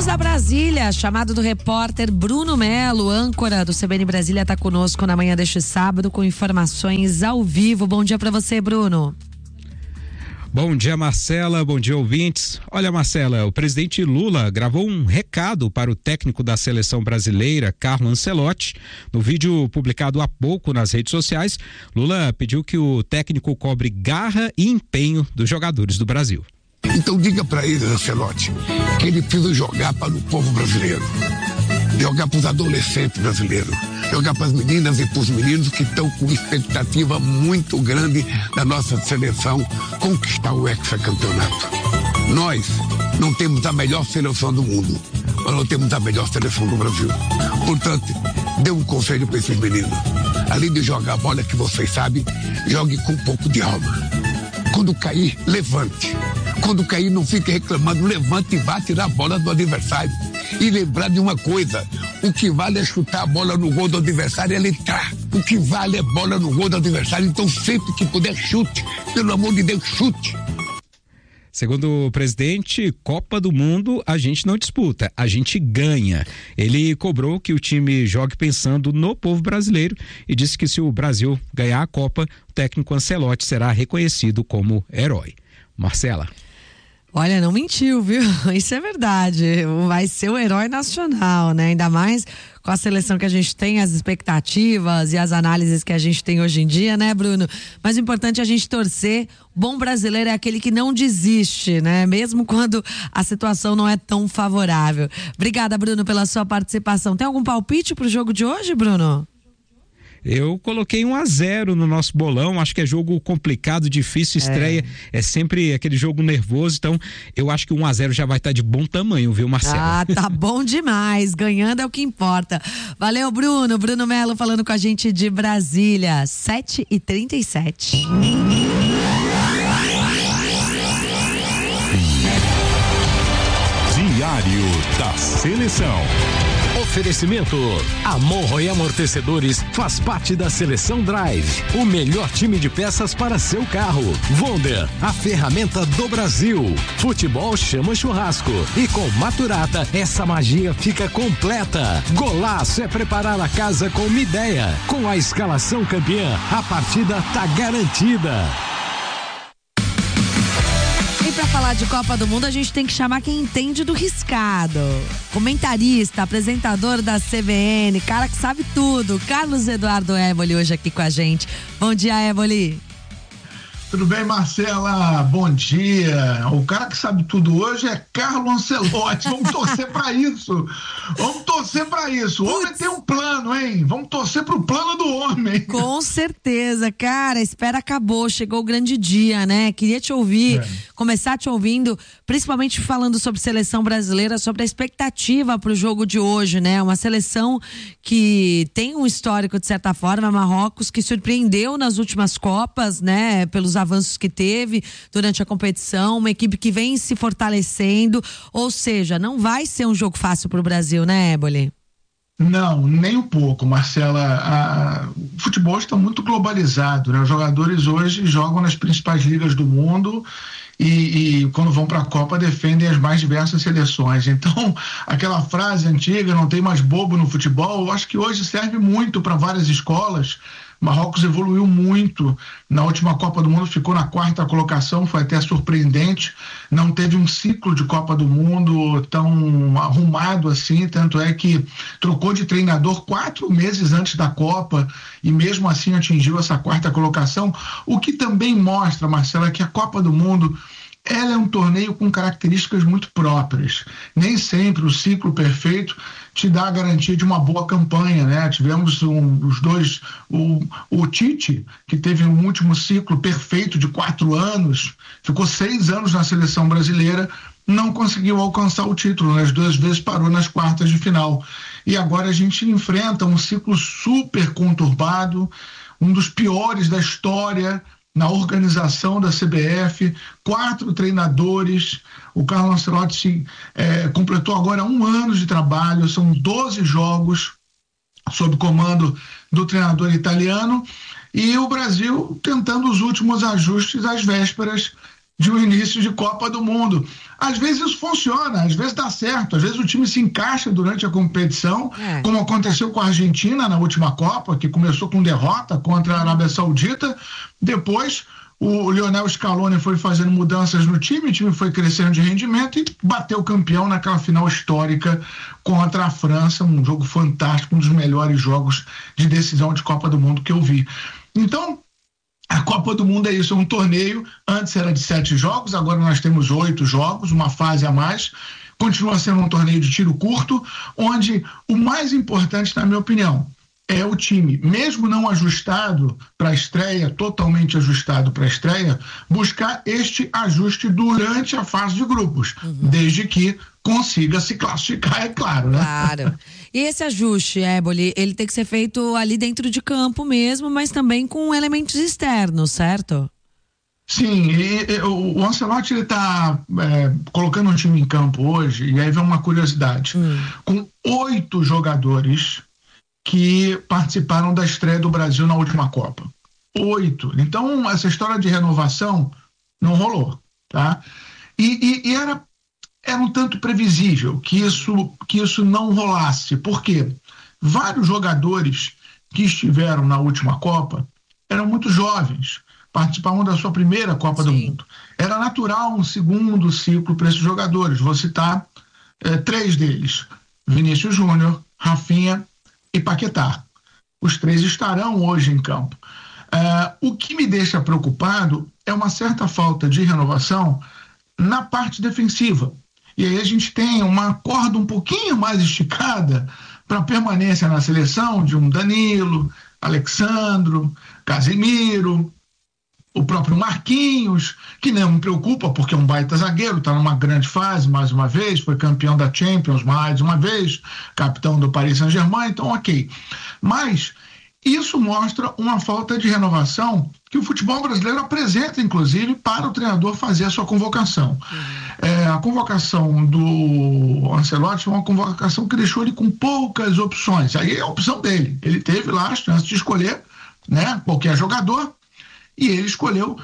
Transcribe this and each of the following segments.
Vamos a Brasília, chamado do repórter Bruno Melo, âncora do CBN Brasília, está conosco na manhã deste sábado com informações ao vivo. Bom dia para você, Bruno. Bom dia, Marcela, bom dia, ouvintes. Olha, Marcela, o presidente Lula gravou um recado para o técnico da seleção brasileira, Carlo Ancelotti. No vídeo publicado há pouco nas redes sociais, Lula pediu que o técnico cobre garra e empenho dos jogadores do Brasil. Então diga para ele, Ancelotti, que ele precisa jogar para o povo brasileiro, jogar para os adolescentes brasileiros, jogar para as meninas e para os meninos que estão com expectativa muito grande da nossa seleção conquistar o hexacampeonato. Nós não temos a melhor seleção do mundo, mas não temos a melhor seleção do Brasil. Portanto, dê um conselho para esses meninos. Além de jogar a bola que vocês sabem, jogue com um pouco de alma. Quando cair, levante. Quando cair, não fique reclamando, levante e vá tirar a bola do adversário. E lembrar de uma coisa, o que vale é chutar a bola no gol do adversário e ele entrar. O que vale é bola no gol do adversário, então sempre que puder, chute. Pelo amor de Deus, chute. Segundo o presidente, Copa do Mundo a gente não disputa, a gente ganha. Ele cobrou que o time jogue pensando no povo brasileiro e disse que se o Brasil ganhar a Copa, o técnico Ancelotti será reconhecido como herói. Marcela. Olha, não mentiu, viu? Isso é verdade. Vai ser o herói nacional, né? Ainda mais com a seleção que a gente tem, as expectativas e as análises que a gente tem hoje em dia, né, Bruno? Mas o importante é a gente torcer. Bom brasileiro é aquele que não desiste, né? Mesmo quando a situação não é tão favorável. Obrigada, Bruno, pela sua participação. Tem algum palpite pro jogo de hoje, Bruno? Eu coloquei 1-0 no nosso bolão, acho que é jogo complicado, difícil, estreia, é sempre aquele jogo nervoso, então eu acho que 1-0 já vai estar de bom tamanho, viu, Marcelo? Ah, tá bom demais, ganhando é o que importa. Valeu, Bruno, Bruno Melo falando com a gente de Brasília, 7h37. Diário da Seleção. Oferecimento: Amorro e Amortecedores faz parte da Seleção Drive, o melhor time de peças para seu carro. Wonder, a ferramenta do Brasil. Futebol chama churrasco e com Maturata essa magia fica completa. Golaço é preparar a casa com uma ideia. Com a escalação campeã, a partida tá garantida. Para falar de Copa do Mundo, a gente tem que chamar quem entende do riscado. Comentarista, apresentador da CBN, cara que sabe tudo. Carlos Eduardo Éboli hoje aqui com a gente. Bom dia, Éboli. Tudo bem, Marcela? Bom dia. O cara que sabe tudo hoje é Carlo Ancelotti. Vamos torcer para isso. Vamos torcer para isso. O homem tem um plano, hein? Vamos torcer pro plano do homem. Com certeza, cara. A espera acabou. Chegou o grande dia, né? Queria te ouvir, começar te ouvindo, principalmente falando sobre seleção brasileira, sobre a expectativa pro jogo de hoje, né? Uma seleção que tem um histórico, de certa forma, Marrocos, que surpreendeu nas últimas Copas, né? Pelos avanços que teve durante a competição, uma equipe que vem se fortalecendo, ou seja, não vai ser um jogo fácil para o Brasil, né, Éboli? Não, nem um pouco, Marcela. O futebol está muito globalizado, né? Os jogadores hoje jogam nas principais ligas do mundo e quando vão para a Copa defendem as mais diversas seleções. Então, aquela frase antiga, não tem mais bobo no futebol, eu acho que hoje serve muito para várias escolas. Marrocos evoluiu muito, na última Copa do Mundo ficou na 4ª colocação, foi até surpreendente, não teve um ciclo de Copa do Mundo tão arrumado assim, tanto é que trocou de treinador 4 meses antes da Copa e mesmo assim atingiu essa 4ª colocação, o que também mostra, Marcela, que a Copa do Mundo ela é um torneio com características muito próprias. Nem sempre o ciclo perfeito te dá a garantia de uma boa campanha, né? Tivemos os dois, o Tite, que teve um último ciclo perfeito de 4 anos, ficou 6 anos na seleção brasileira, não conseguiu alcançar o título, né? As 2 vezes parou nas quartas de final. E agora a gente enfrenta um ciclo super conturbado, um dos piores da história, na organização da CBF, 4 treinadores. O Carlo Ancelotti completou agora 1 ano de trabalho, são 12 jogos sob comando do treinador italiano, e o Brasil tentando os últimos ajustes às vésperas de um início de Copa do Mundo. Às vezes isso funciona, às vezes dá certo, às vezes o time se encaixa durante a competição, como aconteceu com a Argentina na última Copa, que começou com derrota contra a Arábia Saudita. Depois o Lionel Scaloni foi fazendo mudanças no time, o time foi crescendo de rendimento e bateu campeão naquela final histórica contra a França, um jogo fantástico, um dos melhores jogos de decisão de Copa do Mundo que eu vi. Então, a Copa do Mundo é isso, é um torneio, antes era de 7 jogos, agora nós temos 8 jogos, uma fase a mais, continua sendo um torneio de tiro curto, onde o mais importante, na minha opinião, é o time, mesmo não ajustado para a estreia, totalmente ajustado para a estreia, buscar este ajuste durante a fase de grupos, desde que consiga se classificar, é claro, né? Claro. E esse ajuste, Éboli, ele tem que ser feito ali dentro de campo mesmo, mas também com elementos externos, certo? Sim, o Ancelotti ele está colocando um time em campo hoje, e aí vem uma curiosidade, com 8 jogadores que participaram da estreia do Brasil na última Copa. 8. Então, essa história de renovação não rolou, tá? E era um tanto previsível que isso não rolasse, porque vários jogadores que estiveram na última Copa eram muito jovens, participavam da sua primeira Copa do Mundo. Era natural um segundo ciclo para esses jogadores. Vou citar 3 deles: Vinícius Júnior, Rafinha e Paquetá. Os 3 estarão hoje em campo. O que me deixa preocupado é uma certa falta de renovação na parte defensiva. E aí a gente tem uma corda um pouquinho mais esticada para a permanência na seleção de um Danilo, Alexandro, Casemiro, o próprio Marquinhos, que não me preocupa porque é um baita zagueiro, está numa grande fase mais uma vez, foi campeão da Champions mais uma vez, capitão do Paris Saint-Germain, então ok. Mas isso mostra uma falta de renovação que o futebol brasileiro apresenta, inclusive, para o treinador fazer a sua convocação. A convocação do Ancelotti foi uma convocação que deixou ele com poucas opções. Aí é a opção dele. Ele teve lá a chance de escolher, né, qualquer jogador, e ele escolheu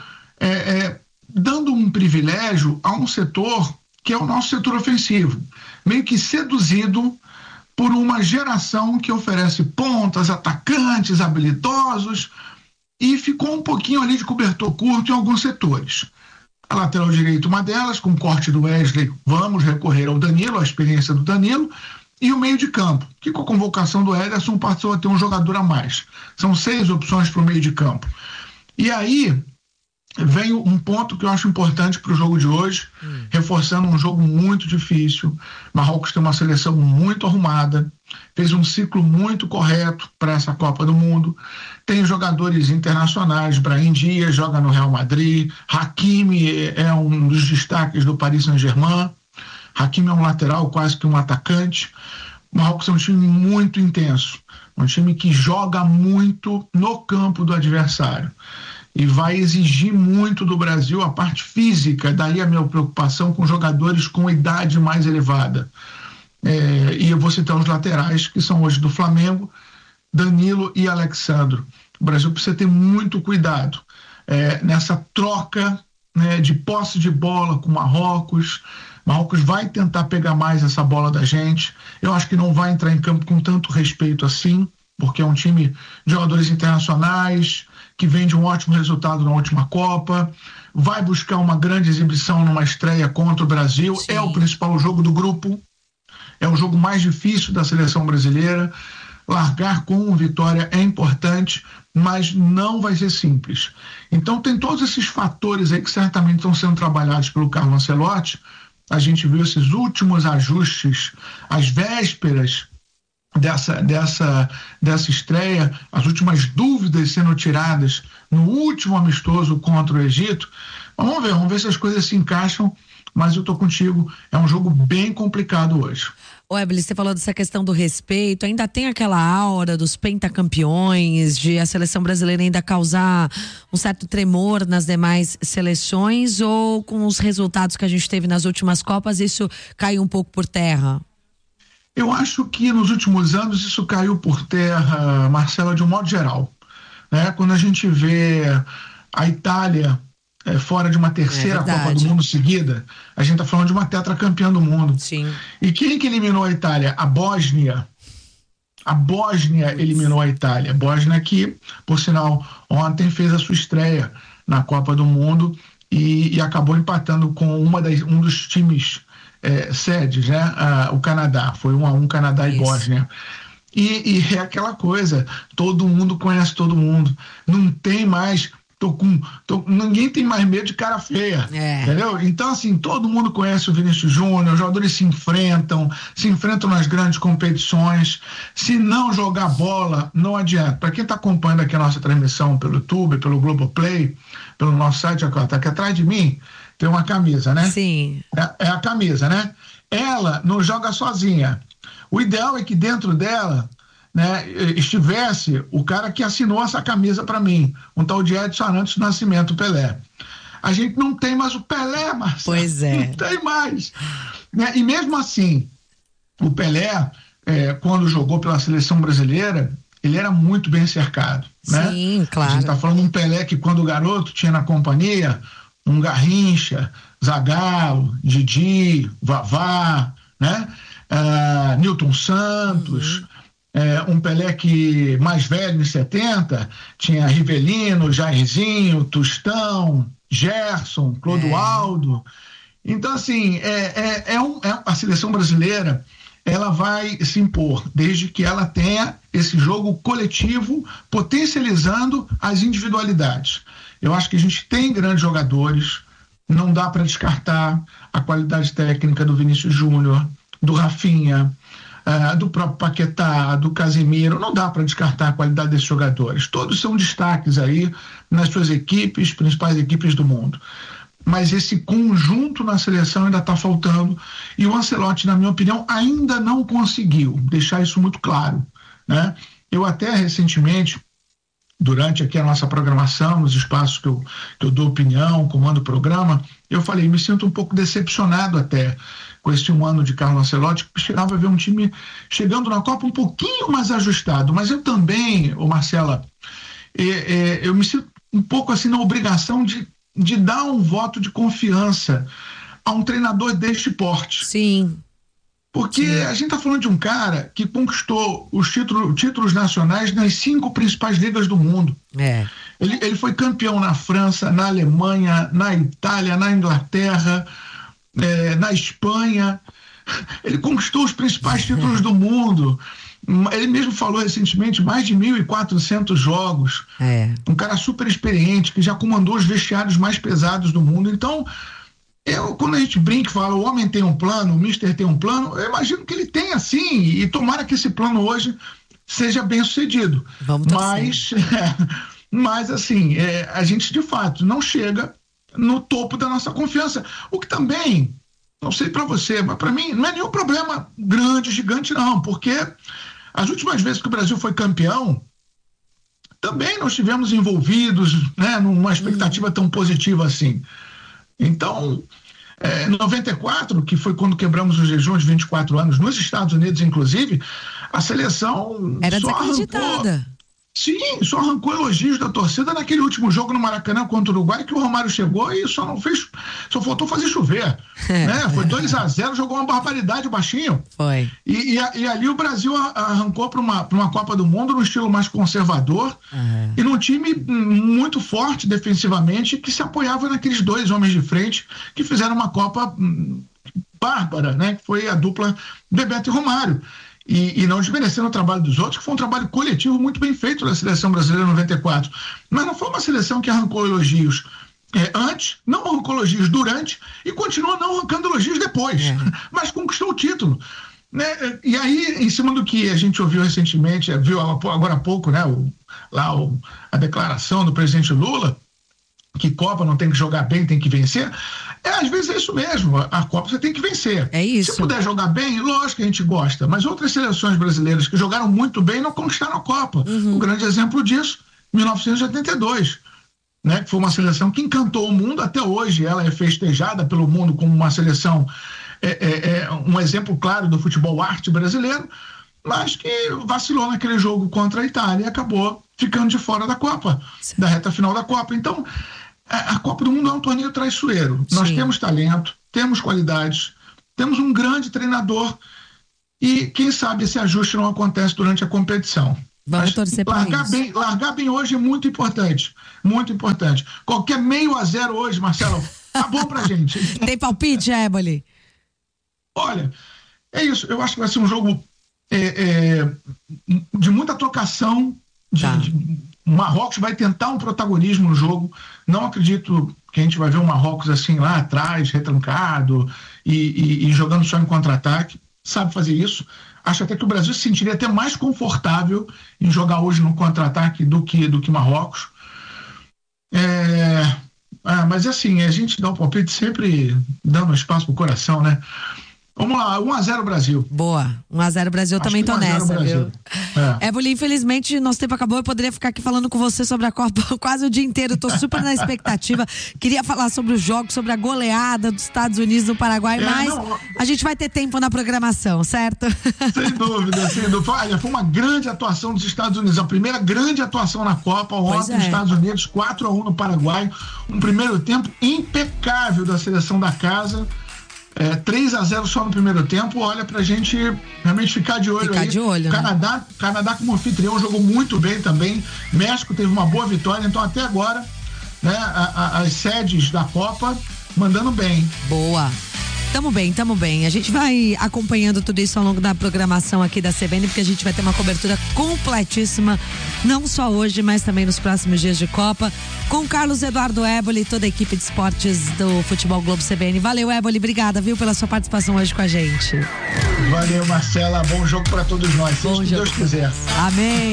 dando um privilégio a um setor que é o nosso setor ofensivo, meio que seduzido por uma geração que oferece pontas, atacantes, habilidosos, e ficou um pouquinho ali de cobertor curto em alguns setores. A lateral direita, uma delas, com o corte do Wesley, vamos recorrer ao Danilo, a experiência do Danilo, e o meio de campo, que com a convocação do Ederson passou a ter um jogador a mais. São 6 opções para o meio de campo. E aí vem um ponto que eu acho importante para o jogo de hoje, reforçando um jogo muito difícil. Marrocos tem uma seleção muito arrumada, fez um ciclo muito correto para essa Copa do Mundo, tem jogadores internacionais, Brahim Dias joga no Real Madrid, Hakimi é um dos destaques do Paris Saint-Germain, Hakimi é um lateral, quase que um atacante. O Marrocos é um time muito intenso, um time que joga muito no campo do adversário e vai exigir muito do Brasil a parte física, daí a minha preocupação com jogadores com idade mais elevada. E eu vou citar os laterais, que são hoje do Flamengo, Danilo e Alexandro. O Brasil precisa ter muito cuidado nessa troca, né, de posse de bola com Marrocos. Marrocos vai tentar pegar mais essa bola da gente. Eu acho que não vai entrar em campo com tanto respeito assim, porque é um time de jogadores internacionais, que vem de um ótimo resultado na última Copa, vai buscar uma grande exibição numa estreia contra o Brasil. Sim. É o principal jogo do grupo, é o jogo mais difícil da seleção brasileira. Largar com vitória é importante, mas não vai ser simples. Então tem todos esses fatores aí que certamente estão sendo trabalhados pelo Carlo Ancelotti. A gente viu esses últimos ajustes, às vésperas dessa estreia, as últimas dúvidas sendo tiradas no último amistoso contra o Egito. Vamos ver se as coisas se encaixam, mas eu tô contigo, é um jogo bem complicado hoje. Éboli, você falou dessa questão do respeito, ainda tem aquela aura dos pentacampeões, de a seleção brasileira ainda causar um certo tremor nas demais seleções, ou com os resultados que a gente teve nas últimas Copas, isso caiu um pouco por terra? Eu acho que nos últimos anos isso caiu por terra, Marcela, de um modo geral, né? Quando a gente vê a Itália fora de uma terceira Copa do Mundo seguida, a gente está falando de uma tetracampeã do mundo. Sim. E quem que eliminou a Itália? A Bósnia. A Bósnia eliminou a Itália. A Bósnia que, por sinal, ontem fez a sua estreia na Copa do Mundo e acabou empatando com um dos times sedes, né? O Canadá. Foi 1-1 Canadá e Bósnia. E é aquela coisa, todo mundo conhece todo mundo. Não tem mais... ninguém tem mais medo de cara feia, entendeu? Então, assim, todo mundo conhece o Vinícius Júnior, os jogadores se enfrentam nas grandes competições. Se não jogar bola, não adianta. Para quem está acompanhando aqui a nossa transmissão pelo YouTube, pelo Globoplay, pelo nosso site, está aqui atrás de mim, tem uma camisa, né? Sim. É a camisa, né? Ela não joga sozinha. O ideal é que dentro dela, né, estivesse o cara que assinou essa camisa para mim, um tal de Edson Arantes do Nascimento, Pelé. A gente não tem mais o Pelé, Marcelo. Pois é. Não tem mais. Né? E mesmo assim, o Pelé, quando jogou pela seleção brasileira, ele era muito bem cercado. Né? Sim, claro. A gente está falando de um Pelé que, quando garoto, tinha na companhia um Garrincha, Zagallo, Didi, Vavá, né? Nilton Santos. Um Pelé que, mais velho, em 70, tinha Rivelino, Jairzinho, Tostão, Gerson, Clodoaldo. Então, assim, a seleção brasileira, ela vai se impor, desde que ela tenha esse jogo coletivo, potencializando as individualidades. Eu acho que a gente tem grandes jogadores, não dá para descartar a qualidade técnica do Vinícius Júnior, do Rafinha, do próprio Paquetá, do Casemiro. Não dá para descartar a qualidade desses jogadores. Todos são destaques aí nas suas equipes, principais equipes do mundo. Mas esse conjunto na seleção ainda está faltando, e o Ancelotti, na minha opinião, ainda não conseguiu deixar isso muito claro, né? Eu até recentemente, durante aqui a nossa programação, nos espaços que eu dou opinião, comando o programa, eu falei, me sinto um pouco decepcionado até com esse 1 ano de Carlo Ancelotti, que esperava ver um time chegando na Copa um pouquinho mais ajustado. Mas eu também, Marcela, eu me sinto um pouco assim na obrigação de dar um voto de confiança a um treinador deste porte. Sim. Porque a gente está falando de um cara que conquistou os títulos nacionais nas 5 principais ligas do mundo. Ele foi campeão na França, na Alemanha, na Itália, na Inglaterra, na Espanha. Ele conquistou os principais títulos do mundo. Ele mesmo falou recentemente, mais de 1.400 jogos. Um cara super experiente, que já comandou os vestiários mais pesados do mundo. Então, quando a gente brinca e fala, o homem tem um plano, o mister tem um plano, eu imagino que ele tenha sim, e tomara que esse plano hoje seja bem sucedido. Mas assim, a gente de fato não chega no topo da nossa confiança, o que também, não sei para você, mas para mim não é nenhum problema grande, gigante não, porque as últimas vezes que o Brasil foi campeão, também nós estivemos envolvidos, né, numa expectativa tão positiva assim. Então, em 94, que foi quando quebramos o jejum de 24 anos, nos Estados Unidos, inclusive, a seleção era desacreditada. Sim, só arrancou elogios da torcida naquele último jogo no Maracanã contra o Uruguai, que o Romário chegou e só faltou fazer chover. Né? Foi 2-0, jogou uma barbaridade baixinho. Foi. E ali o Brasil arrancou para uma Copa do Mundo no estilo mais conservador e num time muito forte defensivamente, que se apoiava naqueles 2 homens de frente que fizeram uma Copa bárbara, né? Que foi a dupla Bebeto e Romário. E não desmerecendo o trabalho dos outros, que foi um trabalho coletivo muito bem feito da seleção brasileira em 94. Mas não foi uma seleção que arrancou elogios antes, não arrancou elogios durante e continua não arrancando elogios depois, mas conquistou o título. Né? E aí, em cima do que a gente ouviu recentemente, viu agora há pouco, né, a declaração do presidente Lula, que Copa não tem que jogar bem, tem que vencer. Às vezes é isso mesmo, a Copa você tem que vencer. É isso. Se puder jogar bem, lógico que a gente gosta, mas outras seleções brasileiras que jogaram muito bem não conquistaram a Copa. Um grande exemplo disso, 1982, né, que foi uma seleção que encantou o mundo. Até hoje ela é festejada pelo mundo como uma seleção, um exemplo claro do futebol arte brasileiro, mas que vacilou naquele jogo contra a Itália e acabou ficando de fora da Copa, da reta final da Copa. Então, a Copa do Mundo é um torneio traiçoeiro. Sim. Nós temos talento, temos qualidades, temos um grande treinador e quem sabe esse ajuste não acontece durante a competição. Vamos torcer para isso. Largar bem hoje é muito importante, muito importante. Qualquer 0-0 hoje, Marcelo, tá bom pra gente. Tem palpite, Éboli? Olha, é isso, eu acho que vai ser um jogo de muita trocação, o Marrocos vai tentar um protagonismo no jogo. Não acredito que a gente vai ver um Marrocos assim lá atrás, retrancado e jogando só em contra-ataque. Sabe fazer isso. Acho até que o Brasil se sentiria até mais confortável em jogar hoje no contra-ataque do que Marrocos. Mas assim, a gente dá o palpite sempre dando espaço pro coração, né? Vamos lá, 1-0 Brasil. Boa, 1-0 Brasil, eu também tô nessa, viu? Éboli, infelizmente nosso tempo acabou, eu poderia ficar aqui falando com você sobre a Copa quase o dia inteiro, eu tô super na expectativa, queria falar sobre os jogos, sobre a goleada dos Estados Unidos no Paraguai, mas a gente vai ter tempo na programação, certo? Sem dúvida, sem dúvida. Olha, foi uma grande atuação dos Estados Unidos, a primeira grande atuação na Copa, ontem nos Estados Unidos, 4-1 no Paraguai, um primeiro tempo impecável da seleção da casa. 3-0 só no primeiro tempo, olha, pra gente realmente ficar de olho. Canadá como anfitrião jogou muito bem também, México teve uma boa vitória, então até agora, né, as sedes da Copa mandando bem. Boa. Tamo bem. A gente vai acompanhando tudo isso ao longo da programação aqui da CBN, porque a gente vai ter uma cobertura completíssima, não só hoje, mas também nos próximos dias de Copa, com Carlos Eduardo Éboli e toda a equipe de esportes do Futebol Globo CBN. Valeu, Éboli, obrigada, viu, pela sua participação hoje com a gente. Valeu, Marcela, bom jogo pra todos nós, se Deus quiser. Amém.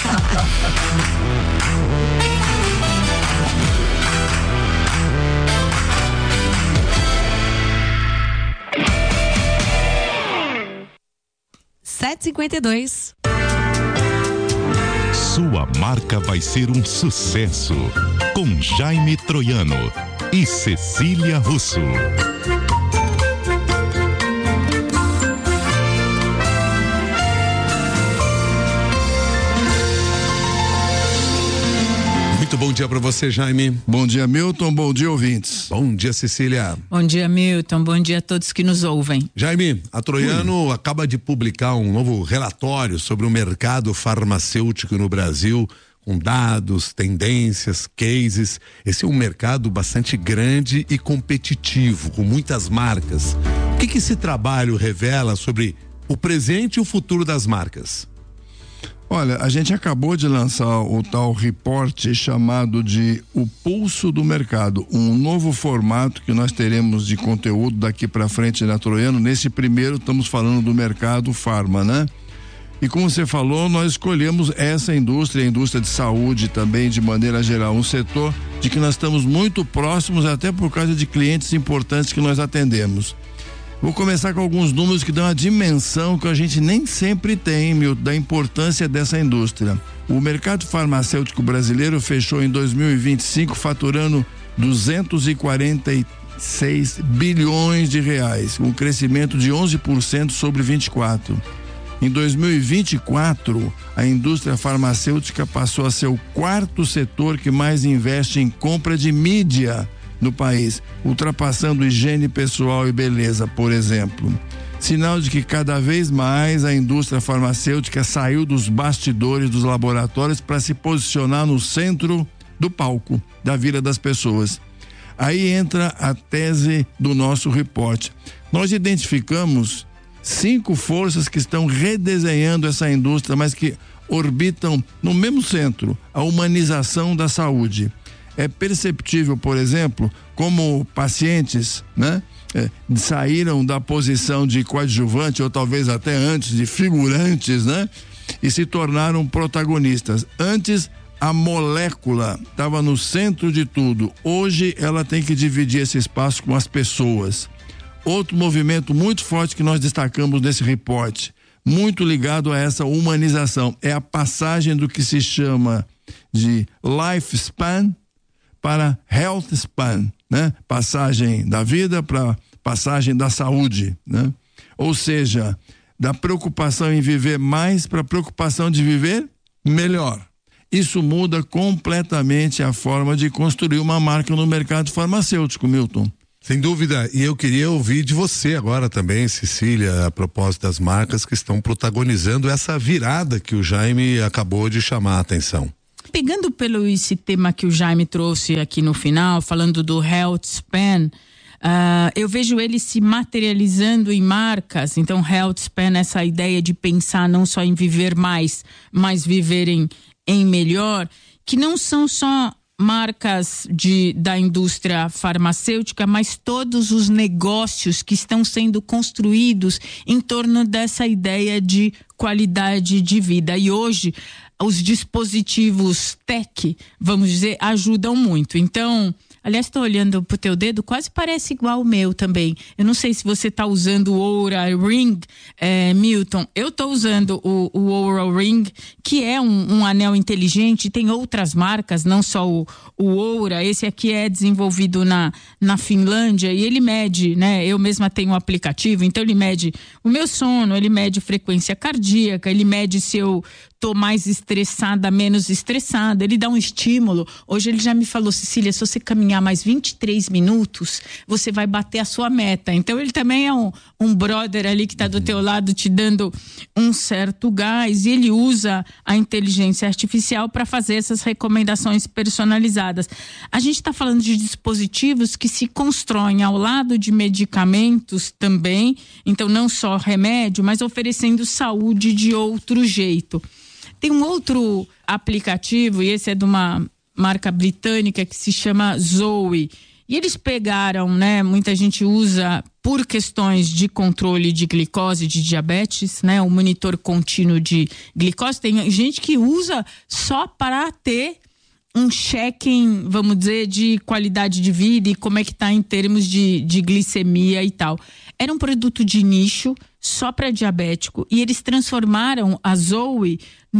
(7h52) Sua marca vai ser um sucesso com Jaime Troiano e Cecília Russo. Muito bom dia para você, Jaime. Bom dia, Milton. Bom dia, ouvintes. Bom dia, Cecília. Bom dia, Milton. Bom dia a todos que nos ouvem. Jaime, a Troiano acaba de publicar um novo relatório sobre o mercado farmacêutico no Brasil, com dados, tendências, cases. Esse é um mercado bastante grande e competitivo, com muitas marcas. O que esse trabalho revela sobre o presente e o futuro das marcas? Olha, a gente acabou de lançar o tal reporte chamado de O Pulso do Mercado, um novo formato que nós teremos de conteúdo daqui para frente na Troiano. Nesse primeiro estamos falando do mercado farma, né? E como você falou, nós escolhemos essa indústria, a indústria de saúde também, de maneira geral, um setor de que nós estamos muito próximos, até por causa de clientes importantes que nós atendemos. Vou começar com alguns números que dão a dimensão que a gente nem sempre tem, da importância dessa indústria. O mercado farmacêutico brasileiro fechou em 2025 faturando 246 bilhões de reais, um crescimento de 11% sobre 24. Em 2024, a indústria farmacêutica passou a ser o quarto setor que mais investe em compra de mídia no país, ultrapassando higiene pessoal e beleza, por exemplo. Sinal de que cada vez mais a indústria farmacêutica saiu dos bastidores dos laboratórios para se posicionar no centro do palco, da vida das pessoas. Aí entra a tese do nosso reporte. Nós identificamos 5 forças que estão redesenhando essa indústria, mas que orbitam no mesmo centro, a humanização da saúde. É perceptível, por exemplo, como pacientes, né, saíram da posição de coadjuvante ou talvez até antes de figurantes, né, e se tornaram protagonistas. Antes, a molécula estava no centro de tudo. Hoje, ela tem que dividir esse espaço com as pessoas. Outro movimento muito forte que nós destacamos nesse reporte, muito ligado a essa humanização, é a passagem do que se chama de lifespan para health span, né? Passagem da vida para passagem da saúde, né? Ou seja, da preocupação em viver mais para a preocupação de viver melhor. isso muda completamente a forma de construir uma marca no mercado farmacêutico, Milton. Sem dúvida, e eu queria ouvir de você agora também, Cecília, a propósito das marcas que estão protagonizando essa virada que o Jaime acabou de chamar a atenção. Pegando pelo esse tema que o Jaime trouxe aqui no final, falando do Health Span, eu vejo ele se materializando em marcas. Então, Health Span, essa ideia de pensar não só em viver mais, mas viver em melhor, que não são só marcas da indústria farmacêutica, mas todos os negócios que estão sendo construídos em torno dessa ideia de qualidade de vida. E hoje, os dispositivos tech, vamos dizer, ajudam muito. Então, aliás, estou olhando pro teu dedo, quase parece igual o meu também. Eu não sei se você está usando o Oura Ring, Milton. Eu estou usando o Oura Ring, que é um anel inteligente. Tem outras marcas, não só o Oura. Esse aqui é desenvolvido na Finlândia e ele mede, né? Eu mesma tenho um aplicativo, então ele mede o meu sono, ele mede frequência cardíaca, ele mede se eu tô mais estressada, menos estressada, ele dá um estímulo. Hoje ele já me falou, Cecília, se você caminhar mais 23 minutos, você vai bater a sua meta. Então ele também é um brother ali que tá do teu lado te dando um certo gás, e ele usa a inteligência artificial para fazer essas recomendações personalizadas. A gente está falando de dispositivos que se constroem ao lado de medicamentos também, então não só remédio, mas oferecendo saúde de outro jeito. Tem um outro aplicativo, e esse é de uma marca britânica que se chama Zoe. E eles pegaram, né? Muita gente usa por questões de controle de glicose, de diabetes, né? O monitor contínuo de glicose. Tem gente que usa só para ter um check-in, vamos dizer, de qualidade de vida e como é que tá em termos de glicemia e tal. Era um produto de nicho, só para diabético, e eles transformaram a Zoe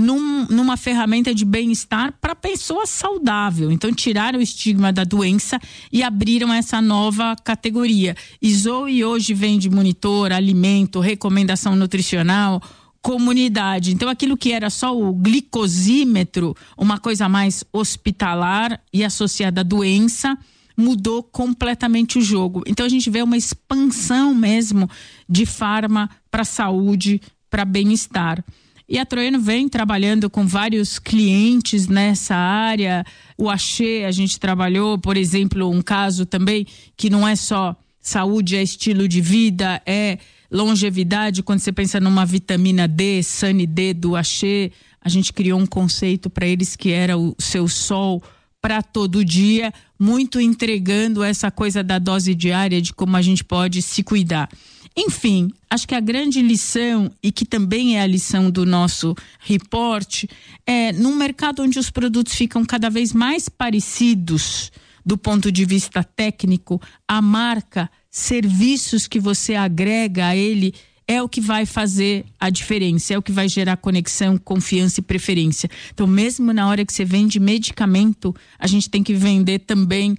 numa ferramenta de bem-estar para pessoa saudável. Então tiraram o estigma da doença e abriram essa nova categoria. E Zoe hoje vende monitor, alimento, recomendação nutricional, comunidade. Então aquilo que era só o glicosímetro, uma coisa mais hospitalar e associada à doença, mudou completamente o jogo. Então a gente vê uma expansão mesmo de farma para saúde, para bem-estar. E a Troiano vem trabalhando com vários clientes nessa área. O Axê, a gente trabalhou, por exemplo, um caso também que não é só saúde, é estilo de vida, é longevidade. Quando você pensa numa vitamina D, Sunny D do Axê, a gente criou um conceito para eles que era o seu sol para todo dia, muito entregando essa coisa da dose diária de como a gente pode se cuidar. Enfim, acho que a grande lição, e que também é a lição do nosso report, é num mercado onde os produtos ficam cada vez mais parecidos do ponto de vista técnico, a marca, serviços que você agrega a ele é o que vai fazer a diferença, é o que vai gerar conexão, confiança e preferência. Então, mesmo na hora que você vende medicamento, a gente tem que vender também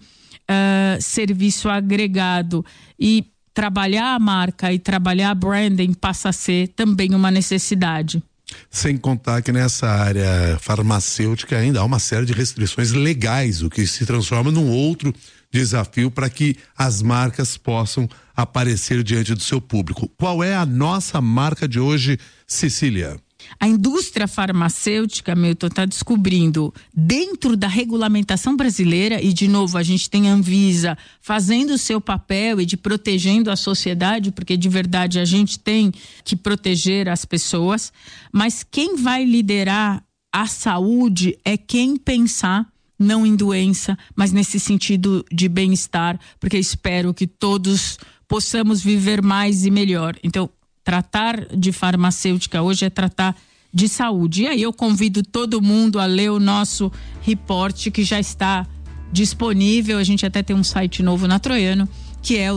serviço agregado. E trabalhar a marca e trabalhar a branding passa a ser também uma necessidade. Sem contar que nessa área farmacêutica ainda há uma série de restrições legais, o que se transforma num outro desafio para que as marcas possam aparecer diante do seu público. Qual é a nossa marca de hoje, Cecília? A indústria farmacêutica, Milton, está descobrindo dentro da regulamentação brasileira, e de novo a gente tem a Anvisa fazendo o seu papel e de protegendo a sociedade, porque de verdade a gente tem que proteger as pessoas, mas quem vai liderar a saúde é quem pensar não em doença, mas nesse sentido de bem-estar, porque espero que todos possamos viver mais e melhor. Então, tratar de farmacêutica hoje é tratar de saúde. E aí eu convido todo mundo a ler o nosso report, que já está disponível. A gente até tem um site novo na Troiano, que é o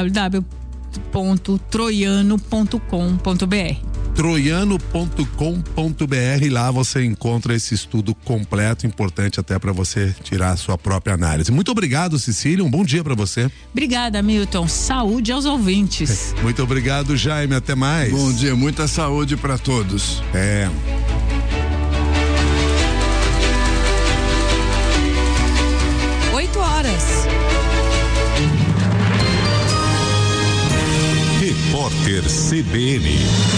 www.troiano.com.br. troiano.com.br, lá você encontra esse estudo completo, importante até para você tirar a sua própria análise. Muito obrigado, Cecília, um bom dia para você. Obrigada, Milton, saúde aos ouvintes. Muito obrigado, Jaime, até mais. Bom dia, muita saúde para todos. mais. Repórter CBN.